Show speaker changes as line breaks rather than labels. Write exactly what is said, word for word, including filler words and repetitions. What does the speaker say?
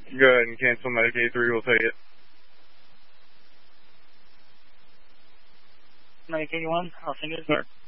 Go ahead and cancel Medicaid three, we'll take it.
Medicaid one, I'll send it.
Sure.